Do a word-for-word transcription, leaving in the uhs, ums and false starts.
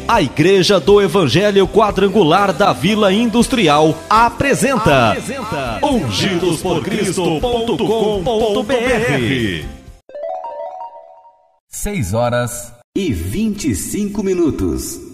A Igreja do Evangelho Quadrangular da Vila Industrial apresenta, apresenta ungidos por cristo ponto com ponto b r. seis horas e vinte e cinco minutos.